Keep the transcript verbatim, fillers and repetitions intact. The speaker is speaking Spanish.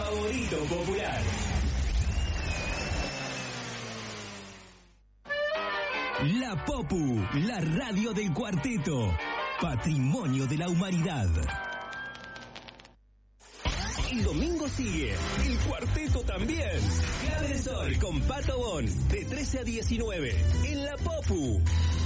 favorito popular. La Popu, la radio del cuarteto, patrimonio de la humanidad. El domingo sigue, el cuarteto también. Clave de Sol con Pato Bon, de trece a diecinueve, en La Popu.